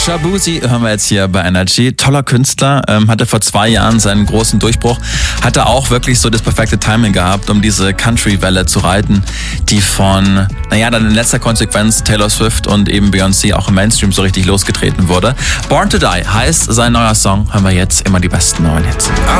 Shaboozey hören wir jetzt hier bei Energy. Toller Künstler, hatte vor 2 Jahren seinen großen Durchbruch, hatte auch wirklich so das perfekte Timing gehabt, um diese Country-Welle zu reiten, die von, dann in letzter Konsequenz Taylor Swift und eben Beyoncé auch im Mainstream so richtig losgetreten wurde. Born to Die heißt sein neuer Song, hören wir jetzt immer die besten neuen Hits.